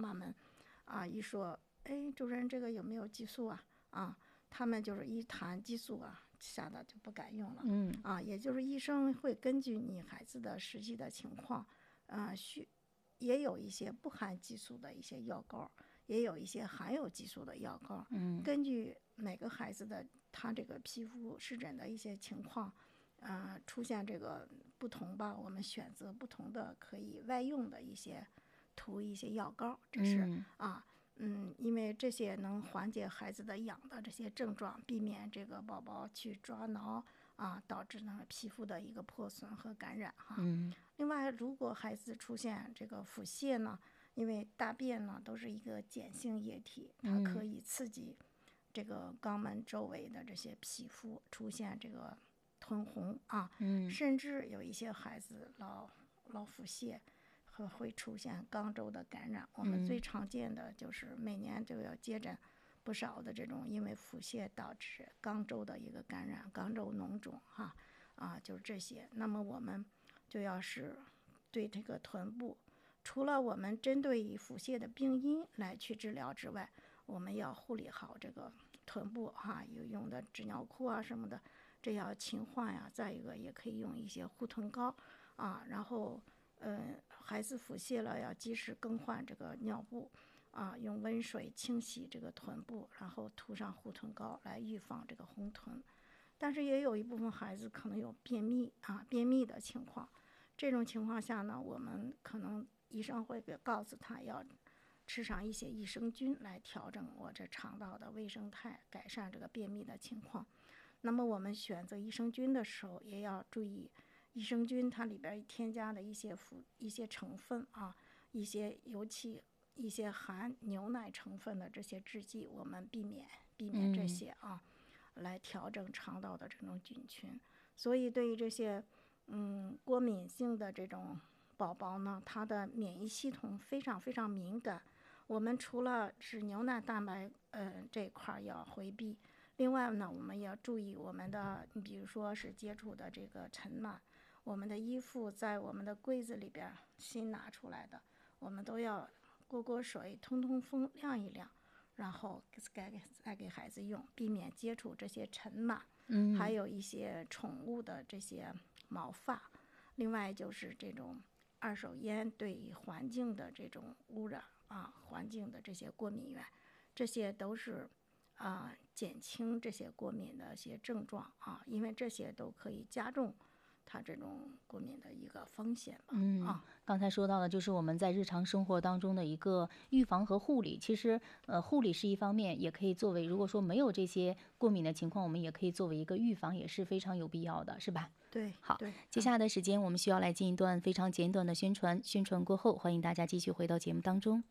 妈们一说，哎，主任这个有没有激素他们就是一谈激素吓得就不敢用了。也就是医生会根据你孩子的实际的情况，也有一些不含激素的一些药膏，也有一些含有激素的药膏。根据每个孩子的他这个皮肤湿疹的一些情况，出现这个不同吧，我们选择不同的可以外用的一些涂一些药膏，这是因为这些能缓解孩子的痒的这些症状，避免这个宝宝去抓挠导致呢皮肤的一个破损和感染另外，如果孩子出现这个腹泻呢，因为大便呢都是一个碱性液体，它可以刺激这个肛门周围的这些皮肤出现这个吞红甚至有一些孩子老腹泻和会出现肛周的感染。我们最常见的就是每年就要接诊不少的这种因为腹泻导致肛周的一个感染，肛周脓肿就是这些。那么我们就要是对这个臀部，除了我们针对于腹泻的病因来去治疗之外，我们要护理好这个臀部有用的纸尿裤什么的，这要勤换再一个也可以用一些护臀膏然后孩子腹泻了要及时更换这个尿布用温水清洗这个臀部，然后涂上护臀膏来预防这个红臀。但是也有一部分孩子可能有便秘的情况，这种情况下呢，我们可能医生会告诉他要吃上一些益生菌来调整我这肠道的卫生态，改善这个便秘的情况。那么我们选择益生菌的时候也要注意，益生菌它里边添加的一些成分一些尤其一些含牛奶成分的这些制剂，我们避免这些来调整肠道的这种菌群。所以对于这些过敏性的这种宝宝呢，他的免疫系统非常非常敏感。我们除了是牛奶蛋白这一块要回避，另外呢，我们要注意我们的，比如说是接触的这个尘螨，我们的衣服在我们的柜子里边新拿出来的，我们都要过水，通风，晾一晾，然后再给孩子用，避免接触这些尘螨，还有一些宠物的这些毛发。另外就是这种二手烟对于环境的这种污染环境的这些过敏源，这些都是减轻这些过敏的一些症状因为这些都可以加重它这种过敏的一个风险刚才说到的就是我们在日常生活当中的一个预防和护理。其实护理是一方面，也可以作为如果说没有这些过敏的情况，我们也可以作为一个预防，也是非常有必要的，是吧？ 对， 好，接下来的时间我们需要来进一段非常简短的宣传过后，欢迎大家继续回到节目当中。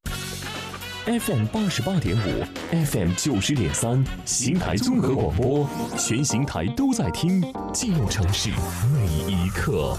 FM 88.5 FM 90.3邢台综合广播，全邢台都在听，记录城市每一刻。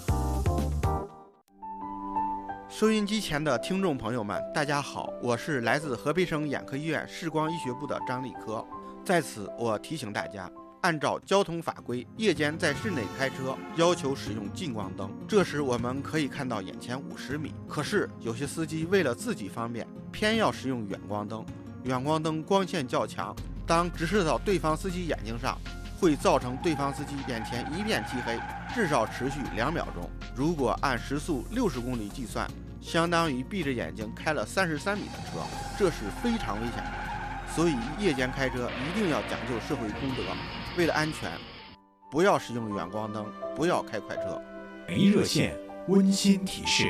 收音机前的听众朋友们，大家好，我是来自河北省眼科医院视光医学部的张立科。在此我提醒大家，按照交通法规，夜间在室内开车要求使用近光灯，这时我们可以看到眼前50米。可是有些司机为了自己方便，偏要使用远光灯。远光灯光线较强，当直射到对方司机眼睛上，会造成对方司机眼前一片漆黑，至少持续2秒钟。如果按时速60公里计算，相当于闭着眼睛开了33米的车，这是非常危险的。所以夜间开车一定要讲究社会公德，为了安全，不要使用远光灯，不要开快车。 梅热线温馨提示。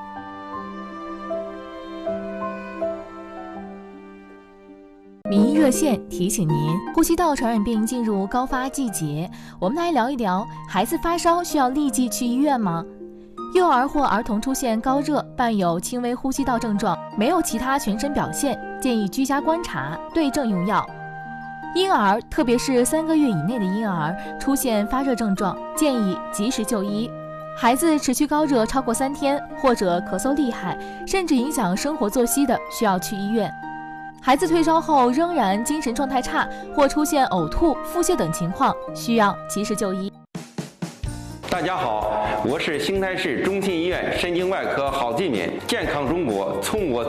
民医热线提醒您，呼吸道传染病进入高发季节，我们来聊一聊，孩子发烧需要立即去医院吗？幼儿或儿童出现高热，伴有轻微呼吸道症状，没有其他全身表现，建议居家观察，对症用药。婴儿，特别是3个月以内的婴儿出现发热症状，建议及时就医。孩子持续高热超过3天，或者咳嗽厉害，甚至影响生活作息的，需要去医院。孩子退烧后仍然精神状态差，或出现呕吐、腹泻等情况，需要及时就医。 大家好，我是邢台市中心医院神经外科郝继敏，健康中国从我